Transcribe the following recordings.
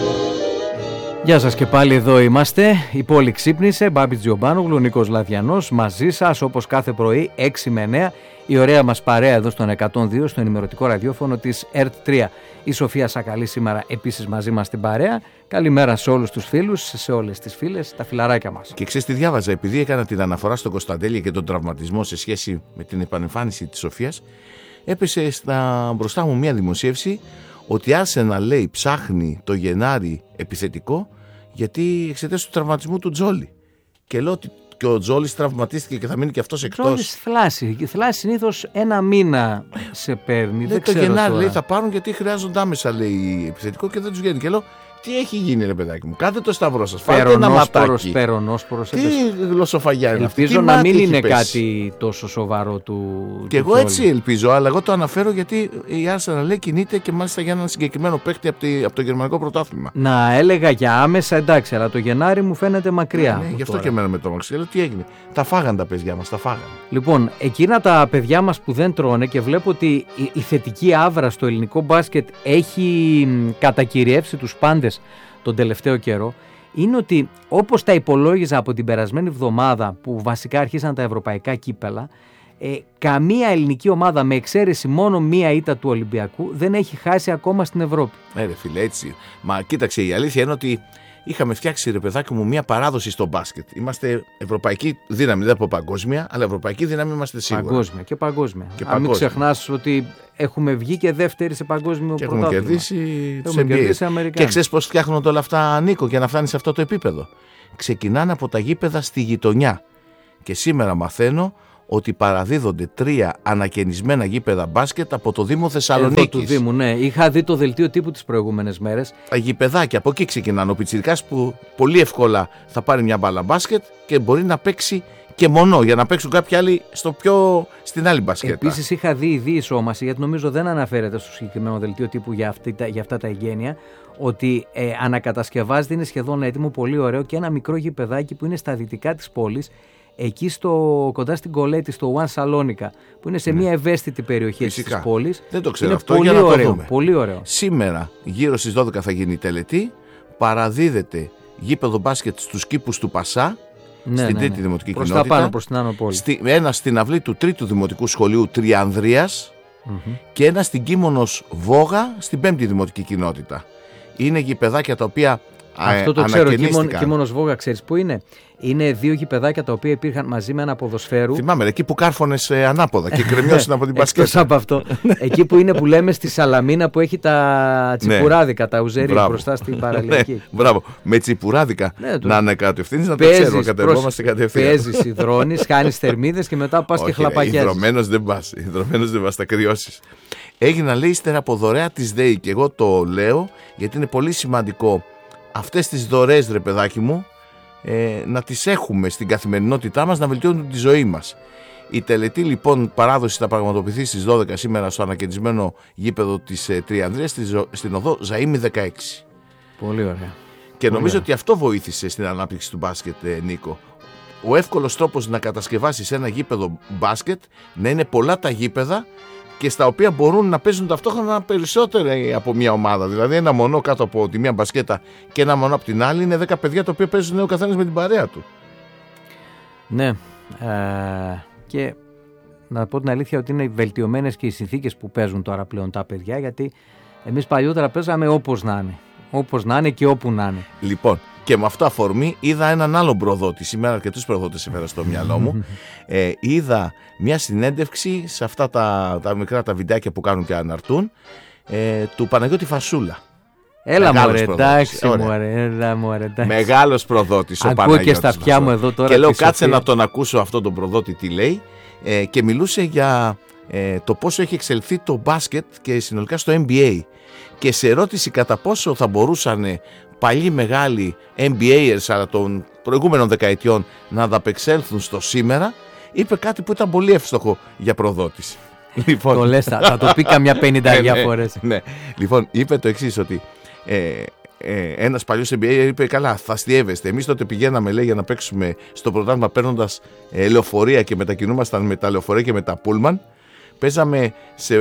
Γεια σας και πάλι, εδώ είμαστε. Η πόλη ξύπνησε. Μπάμπης Τζιομπάνογλου, Νίκος Λαδιανός, μαζί σας όπως κάθε πρωί 6 με 9. Η ωραία μας παρέα εδώ στον 102, στο ενημερωτικό ραδιόφωνο της ΕΡΤ3. Η Σοφία Σακαλή σήμερα επίσης μαζί μας στην παρέα. Καλημέρα σε όλους τους φίλους, σε όλες τις φίλες, τα φιλαράκια μας. Και ξέρεις τι διάβαζα, επειδή έκανα την αναφορά στον Κωνσταντέλια και τον τραυματισμό σε σχέση με την επανεμφάνιση της Σοφίας, έπεσε μπροστά μου μια δημοσίευση ότι η Arsenal, λέει, ψάχνει το Γενάρη επιθετικό γιατί εξαιτίας του τραυματισμού του Τζόλι. Και λέω ότι και ο Τζόλις τραυματίστηκε και θα μείνει και αυτός εκτός. Τζόλις θλάση. Η θλάση συνήθως ένα μήνα σε παίρνει. Λέει, δεν το ξέρω Γενάρη, τώρα. λέει, θα πάρουν γιατί χρειάζονται άμεσα, λέει, επιθετικό και δεν τους βγαίνει. Και λέω, τι έχει γίνει, ρε παιδάκι μου, κάντε το σταυρό σας. Φάτε ένα ματάκι. Περονόσπορος. Τι γλωσσοφαγιά είναι αυτή. Ελπίζω να μην είναι κάτι τόσο σοβαρό του. Και εγώ έτσι ελπίζω, αλλά εγώ το αναφέρω γιατί η Arsenal, λέει, κινείται και μάλιστα για έναν συγκεκριμένο παίκτη από το γερμανικό πρωτάθλημα. Να έλεγα για άμεσα, εντάξει, αλλά το Γενάρη μου φαίνεται μακριά. Ναι, γι' αυτό και εμένα με το μαξί. Λέω, τι έγινε. Τα φάγαν τα παιδιά μας, τα φάγαν. Λοιπόν, εκείνα τα παιδιά μας που δεν τρώνε, και βλέπω ότι η θετική άβρα στο ελληνικό μπάσκετ έχει κατακυριεύσει τους πάντες τον τελευταίο καιρό, είναι ότι όπως τα υπολόγιζα από την περασμένη εβδομάδα που βασικά αρχίσαν τα ευρωπαϊκά κύπελα, καμία ελληνική ομάδα, με εξαίρεση μόνο μία ήττα του Ολυμπιακού, δεν έχει χάσει ακόμα στην Ευρώπη. Ρε φίλε, έτσι. Μα κοίταξε, η αλήθεια είναι ότι είχαμε φτιάξει, ρε παιδάκι μου, μια παράδοση στο μπάσκετ. Είμαστε ευρωπαϊκή δύναμη, δεν από παγκόσμια, αλλά ευρωπαϊκή δύναμη είμαστε σίγουρα. Παγκόσμια και παγκόσμια. Αν μην ξεχνάς ότι έχουμε βγει και δεύτερη σε παγκόσμιο πρωτάθλημα. Και έχουμε κερδίσει τους NBA. Και ξέρεις πώς φτιάχνουν όλα αυτά, Νίκο, για να φτάνει σε αυτό το επίπεδο. Ξεκινάνε από τα γήπεδα στη γειτονιά. Και σήμερα μαθαίνω ότι παραδίδονται 3 ανακαινισμένα γήπεδα μπάσκετ από το Δήμο Θεσσαλονίκης. Εδώ του Δήμου, ναι. Είχα δει το δελτίο τύπου τις προηγούμενες μέρες. Τα γηπεδάκια, από εκεί ξεκινάνε. Ο πιτσιρικάς που πολύ εύκολα θα πάρει μια μπάλα μπάσκετ και μπορεί να παίξει και μονό, για να παίξουν κάποιοι άλλοι στην άλλη μπασκέτα. Επίσης είχα δει η διεισόμαση, γιατί νομίζω δεν αναφέρεται στο συγκεκριμένο δελτίο τύπου για αυτά τα εγγένεια, ότι ανακατασκευάζεται, είναι σχεδόν έτοιμο, πολύ ωραίο, και ένα μικρό γηπεδάκι που είναι στα δυτικά της πόλης, εκεί κοντά στην Κολέτη, στο One Σαλόνικα, που είναι σε μια ευαίσθητη περιοχή της πόλης. Δεν το ξέρω είναι αυτό, πολύ για να ωραίο, το δούμε. Πολύ ωραίο. Σήμερα, γύρω στις 12 θα γίνει η τελετή. Παραδίδεται γήπεδο μπάσκετ στους κήπους του Πασά, στην τρίτη δημοτική κοινότητα. Προς τα πάνω, προς την Άνω Πόλη. Ένα στην αυλή του τρίτου δημοτικού σχολείου Τριανδρίας και ένα στην Κίμωνος Βόγα, στην πέμπτη δημοτική κοινότητα. Είναι γηπεδάκια τα οποία αυτό το ξέρω. Κίμωνος Βόγα, ξέρεις πού είναι? Είναι 2 γηπεδάκια τα οποία υπήρχαν μαζί με ένα ποδοσφαίρου. Θυμάμαι, εκεί που κάρφωνες ανάποδα και κρεμιώσουν από την μπασκέτα. Εκτός από αυτό. Εκεί που είναι, που λέμε, στη Σαλαμίνα, που έχει τα τσιπουράδικα, τα ουζέρια μπροστά στην παραλιακή. Μπράβο. Με τσιπουράδικα να ανακατευθύνεις, να το ξέρουμε. Κατεβόμαστε κατευθείαν. Παίζεις, υδρώνεις, χάνεις θερμίδες και μετά πας και χλαπακιάζεις. Υδρωμένος δεν πας. Θα κρυώσεις. Έγιναν, λέει, ύστερα από δωρεά της ΔΕΗ. Και εγώ το λέω γιατί είναι πολύ σημαντικό αυτές τις δωρεές, ρε παιδάκι μου, να τις έχουμε στην καθημερινότητά μας, να βελτιώνουν τη ζωή μας. Η τελετή, λοιπόν, παράδοση θα πραγματοποιηθεί στις 12 σήμερα στο ανακαινισμένο γήπεδο της Τριανδρίας, στην οδό Ζαΐμι 16. Πολύ ωραία. Και νομίζω ότι αυτό βοήθησε στην ανάπτυξη του μπάσκετ, Νίκο. Ο εύκολος τρόπος να κατασκευάσεις ένα γήπεδο μπάσκετ, να είναι πολλά τα γήπεδα και στα οποία μπορούν να παίζουν ταυτόχρονα περισσότεροι από μια ομάδα. Δηλαδή, ένα μονό κάτω από τη μία μπασκέτα και ένα μονό από την άλλη είναι 10 παιδιά τα οποία παίζουν ο καθένας με την παρέα του. Ναι. Και να πω την αλήθεια ότι είναι βελτιωμένες και οι συνθήκες που παίζουν τώρα πλέον τα παιδιά, γιατί εμείς παλιότερα παίζαμε όπως να είναι. Όπως να είναι και όπου να είναι. Λοιπόν, και με αυτό αφορμή είδα έναν άλλο προδότη. Σήμερα αρκετούς προδότες έφερα στο μυαλό μου. Είδα μια συνέντευξη σε αυτά τα μικρά τα βιντεάκια που κάνουν και αναρτούν, του Παναγιώτη Φασούλα. Έλα μωρέ, εντάξει μωρέ. Μεγάλος προδότης ο Ακούω Παναγιώτης. Και στα αυτιά μου εδώ τώρα. Και λέω κάτσε να τον ακούσω αυτόν τον προδότη τι λέει, και μιλούσε για το πόσο έχει εξελιχθεί το μπάσκετ και συνολικά στο NBA. Και σε ερώτηση κατά πόσο θα μπορούσαν παλιοί μεγάλοι NBAers αλλά των προηγούμενων δεκαετιών να ανταπεξέλθουν στο σήμερα, είπε κάτι που ήταν πολύ εύστοχο για προδότηση. Λοιπόν, το λες, θα το πει καμιά 50 φορές. Ναι. Λοιπόν, είπε το εξής, ότι ένας παλιός NBA είπε, καλά, θα αστιεύεστε. Εμείς τότε πηγαίναμε, λέει, για να παίξουμε στο πρωτάθλημα παίρνοντας λεωφορεία και μετακινούμασταν με τα λεωφορεία και με τα πούλμαν. παίζαμε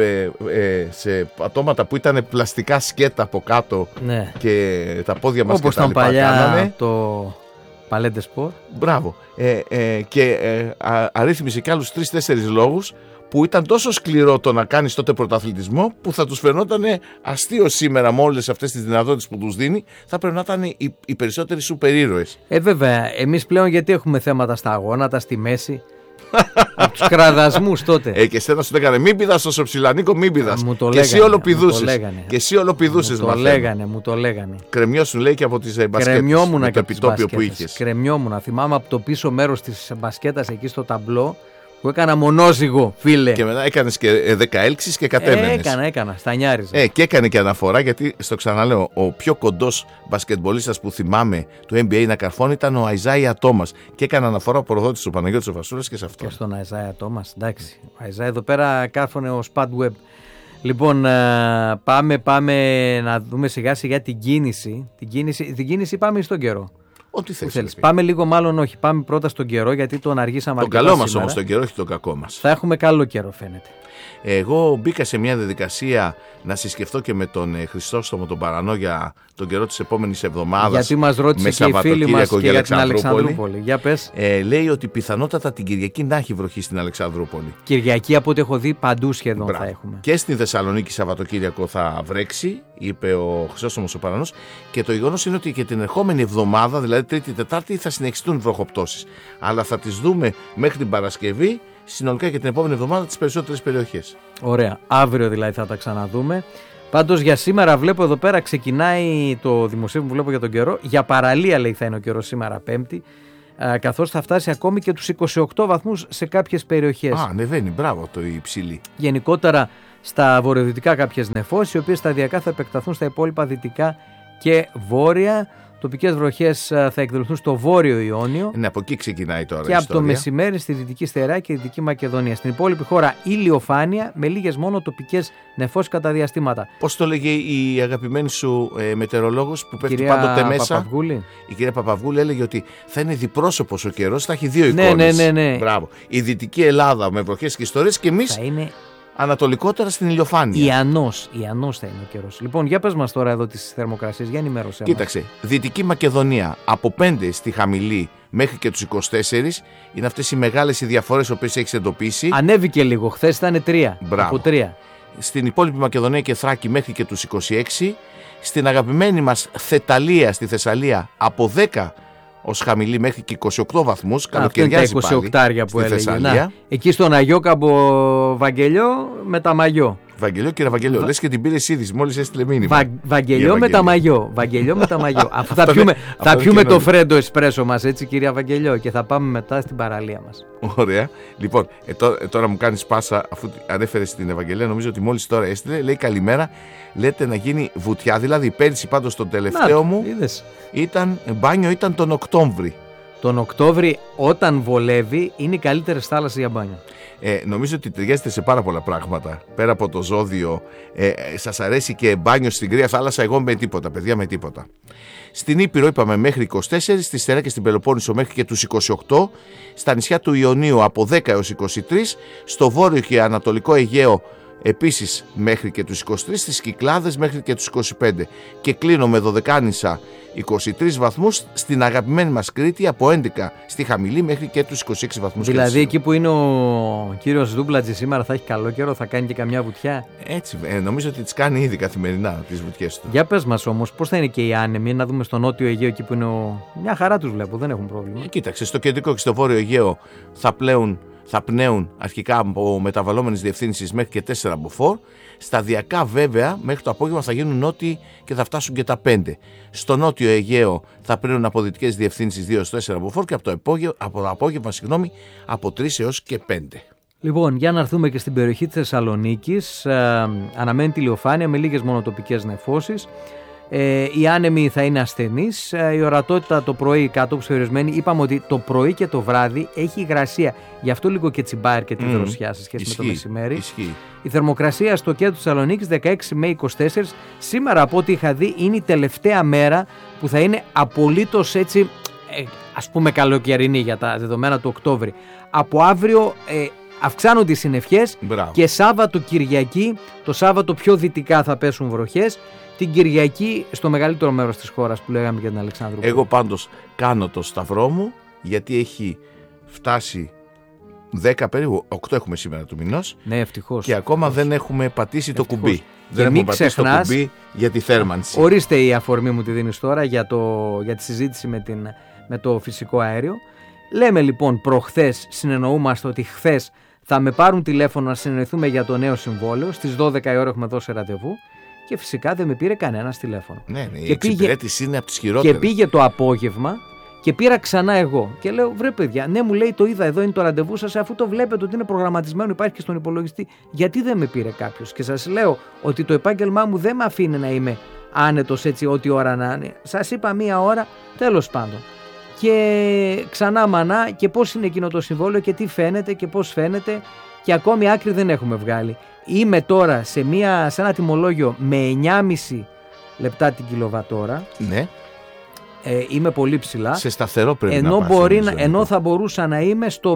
σε πατώματα που ήταν πλαστικά σκέτα από κάτω, ναι, και τα πόδια μας όπως και τα λοιπά παλιά κάνανε. Το Παλέντε Σπορ. Μπράβο. Και αρρύθμισε και άλλους 3-4 λόγους που ήταν τόσο σκληρό το να κάνεις τότε πρωταθλητισμό, που θα τους φαινόταν αστείο σήμερα με όλες αυτές τις δυνατότητες που τους δίνει. Θα πρέπει να ήταν οι περισσότεροι σούπερ ήρωες. Βέβαια, εμείς πλέον γιατί έχουμε θέματα στα αγώνατα, στη μέση, από τους κραδασμούς τότε. Και εσένα σου λέγανε μην πηδάς τόσο ψηλά, Νίκο, μην πηδάς. Και εσύ όλο πηδούσες. Και εσύ όλο πηδούσες. Μου το λέγανε. Κρεμιώσουν, λέει, και από τις μπασκέτες. Κρεμιόμουν με και το επιτόπιο που είχες. Κρεμιόμουν. Θυμάμαι από το πίσω μέρος της μπασκέτας εκεί στο ταμπλό, που έκανα μονόζυγο, φίλε. Και μετά έκανες και 10 έλξεις και κατέβαινες. Έκανα, στανιάριζα. Και έκανε και αναφορά, γιατί στο ξαναλέω, ο πιο κοντός μπασκετμπολίστας που θυμάμαι του NBA να καρφώνει ήταν ο Αϊζάια Τόμας. Και έκανε αναφορά ο προδότης του Παναγιώτης ο Φασούλας και σε αυτό. Και στον Αϊζάια Τόμας, εντάξει. Ο Αϊζάια εδώ πέρα κάρφωνε ο Spad Web. Λοιπόν, πάμε να δούμε σιγά σιγά την κίνηση πάμε στον καιρό. Ό,τι θέλεις. Πάμε λίγο, μάλλον όχι. Πάμε πρώτα στον καιρό, γιατί τον αργήσαμε αρκετά. Τον καλό μας όμως τον καιρό, όχι τον κακό μας. Θα έχουμε καλό καιρό, φαίνεται. Εγώ μπήκα σε μια διαδικασία να συσκεφτώ και με τον Χρυσόστομο τον Παρανό για τον καιρό της επόμενης εβδομάδας. Γιατί μας ρώτησε και η φίλη μας και για την Αλεξανδρούπολη. Για πες. Λέει ότι πιθανότατα την Κυριακή να έχει βροχή στην Αλεξανδρούπολη. Κυριακή, από ό,τι έχω δει, παντού σχεδόν θα έχουμε. Και στην Θεσσαλονίκη Σαββατοκύριακο θα βρέξει, είπε ο Χρυσόστομος ο Παρανός. Και το γεγονός είναι ότι και την ερχόμενη εβδομάδα, δηλαδή Τρίτη-Τετάρτη, θα συνεχιστούν βροχοπτώσεις. Αλλά θα τις δούμε μέχρι την Παρασκευή, συνολικά και την επόμενη εβδομάδα, τις περισσότερες περιοχές. Ωραία. Αύριο δηλαδή θα τα ξαναδούμε. Πάντως για σήμερα βλέπω εδώ πέρα ξεκινάει το δημοσίευμα που βλέπω για τον καιρό. Για παραλία, λέει, θα είναι ο καιρός σήμερα Πέμπτη. Καθώς θα φτάσει ακόμη και τους 28 βαθμούς σε κάποιες περιοχές. Ανεβαίνει, μπράβο το υψηλή. Γενικότερα στα βορειοδυτικά κάποιες νεφώσεις, οι οποίες σταδιακά θα επεκταθούν στα υπόλοιπα δυτικά και βόρεια. Τοπικές βροχές θα εκδηλωθούν στο Βόρειο Ιόνιο. Ναι, από εκεί ξεκινάει τώρα. Και από το μεσημέρι στη Δυτική Στερεά και Δυτική Μακεδονία. Στην υπόλοιπη χώρα ηλιοφάνεια με λίγες μόνο τοπικές νεφώσεις κατά διαστήματα. Πώς το λέγε η αγαπημένη σου μετεωρολόγος που πέφτει πάντοτε μέσα? Παπαυγούλη. Η κυρία Παπαυγούλη έλεγε ότι θα είναι διπρόσωπος ο καιρός, θα έχει δύο εικόνες. Ναι. Μπράβο. Η Δυτική Ελλάδα με βροχές και ιστορίες και εμείς. Θα είναι ανατολικότερα στην ηλιοφάνεια. Ιαννός θα είναι ο καιρός. Λοιπόν, για πες μας τώρα εδώ τις θερμοκρασίες, για ενημέρωσέ μας. Κοίταξε, Δυτική Μακεδονία από 5 στη χαμηλή μέχρι και τους 24. Είναι αυτές οι μεγάλες οι διαφορές που έχεις εντοπίσει. Ανέβηκε λίγο, χθες ήταν 3. Μπράβο. Από 3. Στην υπόλοιπη Μακεδονία και Θράκη μέχρι και τους 26. Στην αγαπημένη μας Θεταλία στη Θεσσαλία από 10 ως χαμηλή μέχρι και 28 βαθμούς. Καλοκαιριάζει πάλι. Αυτά είναι τα 28 που έλεγε. Να, εκεί στον Αγιώκαμπο Βαγγελιό με τα μαγιό. Βαγγελιό, κύριε Βαγγελιό, λες και την πήρες είδηση μόλις έστειλε μήνυμα. Βαγγελιό με τα μαγιό. Βαγγελιό με τα μαγιό. Αφού θα πιούμε το φρέντο εσπρέσο μας, έτσι, κυρία Βαγγελιό, και θα πάμε μετά στην παραλία μας. Ωραία. Λοιπόν, τώρα μου κάνεις πάσα, αφού ανέφερες την Ευαγγελία, νομίζω ότι μόλις τώρα έστειλε. Λέει καλημέρα, λέτε να γίνει βουτιά. Δηλαδή, πέρυσι πάντως τον τελευταίο μου μπάνιο ήταν τον Οκτώβρη. Τον Οκτώβρη, όταν βολεύει, είναι οι καλύτερες θάλασσες για μπάνιο. Νομίζω ότι ταιριάζεται σε πάρα πολλά πράγματα. Πέρα από το ζώδιο, σας αρέσει και μπάνιο στην κρύα θάλασσα? Εγώ με τίποτα, παιδιά, με τίποτα. Στην Ήπειρο είπαμε μέχρι 24, στη Στερεά και στην Πελοπόννησο μέχρι και τους 28, στα νησιά του Ιωνίου από 10 έως 23, στο βόρειο και ανατολικό Αιγαίο επίσης μέχρι και τους 23, στις Κυκλάδες μέχρι και τους 25. Και κλείνω με Δωδεκάνησα 23 βαθμούς, στην αγαπημένη μας Κρήτη από 11 στη χαμηλή μέχρι και τους 26 βαθμούς. Δηλαδή εκεί που είναι ο κύριος Δούμπλατζης σήμερα θα έχει καλό καιρό, θα κάνει και καμιά βουτιά. Έτσι, νομίζω ότι τις κάνει ήδη καθημερινά τις βουτιές του. Για πες μας όμως, πώς θα είναι και οι άνεμοι, να δούμε στο νότιο Αιγαίο εκεί που είναι μια χαρά τους βλέπω, δεν έχουν πρόβλημα. Κοίταξε, στο κεντρικό και στο βόρειο Αιγαίο θα πνέουν αρχικά από μεταβαλλόμενες διευθύνσεις μέχρι και 4 μποφόρ. Σταδιακά βέβαια μέχρι το απόγευμα θα γίνουν νότιοι και θα φτάσουν και τα 5. Στο νότιο Αιγαίο θα πνέουν από δυτικές διευθύνσεις 2-4 μποφόρ και από το απόγευμα από 3 έως και 5. Λοιπόν, για να έρθουμε και στην περιοχή της Θεσσαλονίκης, αναμένει ηλιοφάνεια με λίγες μονοτοπικές νεφώσεις. Οι άνεμοι θα είναι ασθενείς. Η ορατότητα το πρωί κάτω περιορισμένη. Είπαμε ότι το πρωί και το βράδυ έχει υγρασία. Γι' αυτό λίγο και τσιμπάει και τη δροσιά σε σχέση με το μεσημέρι. Ισχύει. Η θερμοκρασία στο κέντρο της Θεσσαλονίκης 16 με 24. Σήμερα, από ό,τι είχα δει, είναι η τελευταία μέρα που θα είναι απολύτως έτσι, ας πούμε, καλοκαιρινή για τα δεδομένα του Οκτώβρη. Από αύριο αυξάνονται οι συννεφιές και Σάββατο Κυριακή, το Σάββατο πιο δυτικά θα πέσουν βροχές, την Κυριακή στο μεγαλύτερο μέρος της χώρας που λέγαμε για την Αλεξάνδρου. Εγώ πάντως κάνω το σταυρό μου, γιατί έχει φτάσει 10 περίπου, 8 έχουμε σήμερα του μηνός. Ναι, ευτυχώς. Και ακόμα δεν έχουμε πατήσει το κουμπί. Δεν έχουμε πατήσει το κουμπί για τη θέρμανση. Ορίστε η αφορμή μου τη δίνεις τώρα για τη συζήτηση με το φυσικό αέριο. Λέμε λοιπόν προχθές, συνεννοούμαστε ότι χθες θα με πάρουν τηλέφωνο να συνεννοηθούμε για το νέο συμβόλαιο. Στις 12 η ώρα έχουμε δώσει ραντεβού και φυσικά δεν με πήρε κανένας τηλέφωνο. Ναι, η εξυπηρέτηση είναι από τις χειρότερες. Και πήγε το απόγευμα και πήρα ξανά εγώ. Και λέω, βρε παιδιά, ναι, μου λέει, το είδα, εδώ είναι το ραντεβού σας, αφού το βλέπετε ότι είναι προγραμματισμένο, υπάρχει και στον υπολογιστή. Γιατί δεν με πήρε κάποιος? Και σας λέω ότι το επάγγελμά μου δεν με αφήνει να είμαι άνετος έτσι, ό,τι ώρα να είναι. Σας είπα μία ώρα, τέλος πάντων. Και ξανά μανά, και πώς είναι εκείνο το συμβόλαιο και τι φαίνεται και πώς φαίνεται, και ακόμη άκρη δεν έχουμε βγάλει. Είμαι τώρα σε ένα τιμολόγιο με 9,5 λεπτά την κιλοβατόρα. Ναι. Είμαι πολύ ψηλά. Σε σταθερό πρέπει να πας. Ενώ θα μπορούσα να είμαι στο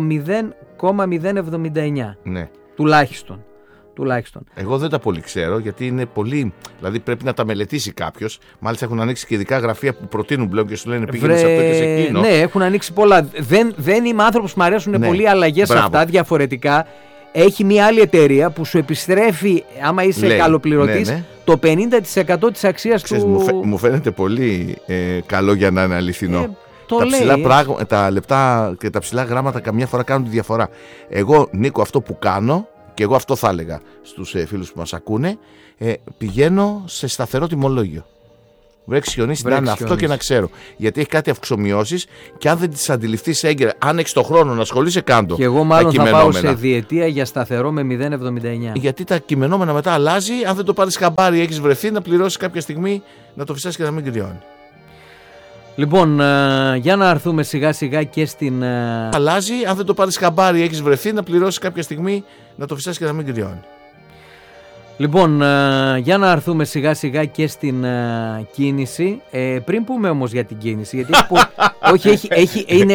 0,079. Ναι. Τουλάχιστον. Εγώ δεν τα πολύ ξέρω, γιατί είναι πολύ. Δηλαδή πρέπει να τα μελετήσει κάποιος. Μάλιστα έχουν ανοίξει και ειδικά γραφεία που προτείνουν πλέον και σου λένε πήγαινε σε αυτό και σε εκείνο. Ναι, έχουν ανοίξει πολλά. Δεν είμαι άνθρωπος που μου αρέσουν πολύ αλλαγές αυτά διαφορετικά. Έχει μια άλλη εταιρεία που σου επιστρέφει, άμα είσαι καλοπληρωτής, το 50% της αξίας του. Μου φαίνεται πολύ καλό για να είναι αληθινό. Τα ψηλά τα λεπτά και τα ψηλά γράμματα καμιά φορά κάνουν τη διαφορά. Εγώ, Νίκο, αυτό που κάνω, και εγώ αυτό θα έλεγα στους φίλους που μας ακούνε, πηγαίνω σε σταθερό τιμολόγιο. Βρέξει χιονίσει να είναι αυτό και να ξέρω. Γιατί έχει κάτι αυξομοιώσεις και αν δεν τις αντιληφθείς έγκαιρα, αν έχεις το χρόνο να ασχολείσαι, κάντο. Και εγώ μάλλον θα πάω σε διετία για σταθερό με 0,79. Γιατί τα κειμενόμενα μετά αλλάζει. Αν δεν το πάρεις χαμπάρι, έχεις βρεθεί να πληρώσεις κάποια στιγμή, να το φυσάς και να μην κρυώνει. Λοιπόν, για να έρθουμε σιγά σιγά και στην. Αλλάζει. Αν δεν το πάρεις χαμπάρι, έχεις βρεθεί να πληρώσεις κάποια στιγμή, να το φυσάς και να μην κρυώνει. Λοιπόν, για να έρθουμε σιγά σιγά και στην κίνηση. Πριν πούμε όμως για την κίνηση, γιατί είναι